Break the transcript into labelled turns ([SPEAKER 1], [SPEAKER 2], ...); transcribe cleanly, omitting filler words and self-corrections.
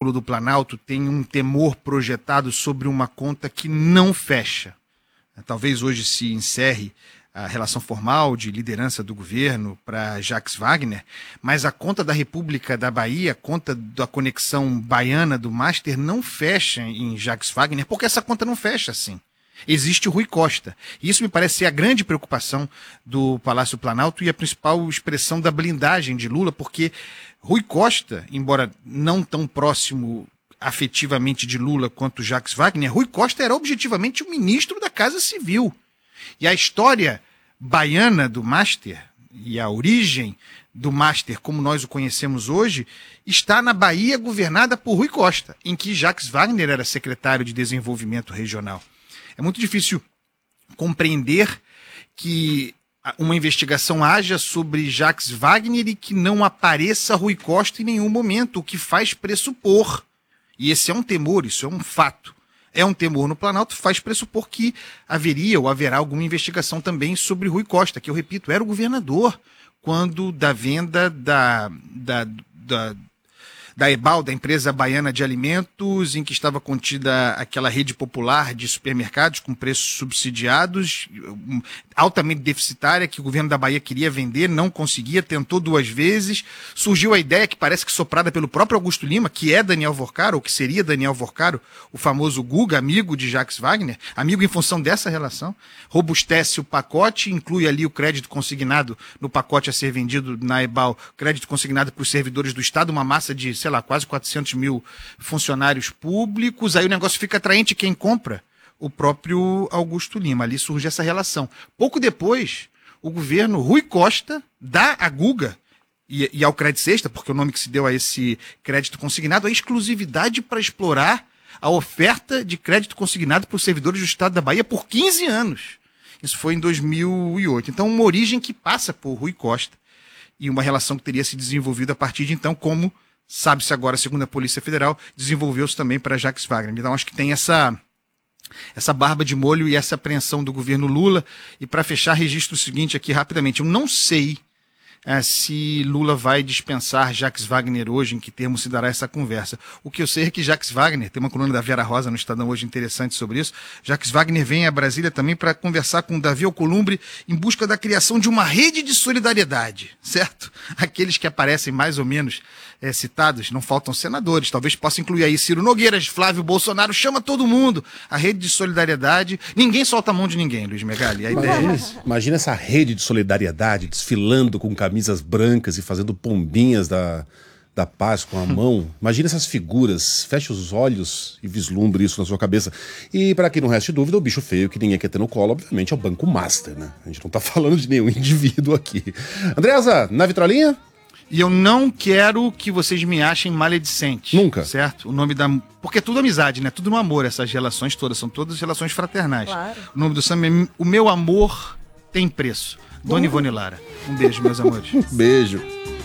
[SPEAKER 1] Palácio do Planalto tem um temor projetado sobre uma conta que não fecha. Talvez hoje se encerre a relação formal de liderança do governo para Jacques Wagner, mas a conta da República da Bahia, a conta da conexão baiana do Master, não fecha em Jacques Wagner, porque essa conta não fecha assim. Existe o Rui Costa. E isso me parece ser a grande preocupação do Palácio Planalto e a principal expressão da blindagem de Lula, porque Rui Costa, embora não tão próximo afetivamente de Lula quanto Jacques Wagner, Rui Costa era objetivamente o ministro da Casa Civil. E a história baiana do Master e a origem do Master, como nós o conhecemos hoje, está na Bahia governada por Rui Costa, em que Jacques Wagner era secretário de Desenvolvimento Regional. É muito difícil compreender que uma investigação haja sobre Jacques Wagner e que não apareça Rui Costa em nenhum momento, o que faz pressupor, e esse é um temor, isso é um fato, é um temor no Planalto, faz pressupor que haveria ou haverá alguma investigação também sobre Rui Costa, que eu repito, era o governador quando da venda da EBAL, da Empresa Baiana de Alimentos, em que estava contida aquela rede popular de supermercados com preços subsidiados, altamente deficitária, que o governo da Bahia queria vender, não conseguia, tentou 2 vezes. Surgiu a ideia, que parece que soprada pelo próprio Augusto Lima, que é Daniel Vorcaro, ou que seria Daniel Vorcaro, o famoso Guga, amigo de Jacques Wagner, amigo em função dessa relação, robustece o pacote, inclui ali o crédito consignado no pacote a ser vendido na EBAL, crédito consignado para os servidores do Estado, uma massa de, sei lá, quase 400 mil funcionários públicos, aí o negócio fica atraente, quem compra? O próprio Augusto Lima. Ali surge essa relação. Pouco depois, o governo Rui Costa dá a Guga e ao Crédito Sexta, porque é o nome que se deu a esse crédito consignado, a exclusividade para explorar a oferta de crédito consignado para os servidores do Estado da Bahia por 15 anos. Isso foi em 2008. Então, uma origem que passa por Rui Costa e uma relação que teria se desenvolvido a partir de então, como sabe-se agora, segundo a Polícia Federal, desenvolveu-se também para Jacques Wagner. Então, acho que tem essa barba de molho e essa apreensão do governo Lula. E para fechar, registro o seguinte aqui rapidamente. Eu não sei se Lula vai dispensar Jacques Wagner hoje, em que termos se dará essa conversa. O que eu sei é que Jacques Wagner, tem uma coluna da Vera Rosa no Estadão hoje interessante sobre isso, Jacques Wagner vem a Brasília também para conversar com Davi Alcolumbre em busca da criação de uma rede de solidariedade, certo? Aqueles que aparecem mais ou menos citados, não faltam senadores, talvez possa incluir aí Ciro Nogueira, Flávio Bolsonaro, chama todo mundo, a rede de solidariedade, ninguém solta a mão de ninguém, Luiz Megali, a ideia é essa.
[SPEAKER 2] Imagina essa rede de solidariedade desfilando com camisas brancas e fazendo pombinhas da paz com a mão. Imagina essas figuras, feche os olhos e vislumbre isso na sua cabeça. E para quem não resta dúvida, o bicho feio que ninguém quer ter no colo, obviamente, é o Banco Master, né? A gente não tá falando de nenhum indivíduo aqui. Andreasa, na vitrolinha?
[SPEAKER 1] E eu não quero que vocês me achem maledicente.
[SPEAKER 2] Nunca.
[SPEAKER 1] Certo? O nome da... Porque é tudo amizade, né? Tudo no amor, essas relações todas. São todas relações fraternais. Claro. O nome do samba é O Meu Amor Tem Preço. Dona Ivone Lara. Um beijo, meus amores.
[SPEAKER 2] Beijo.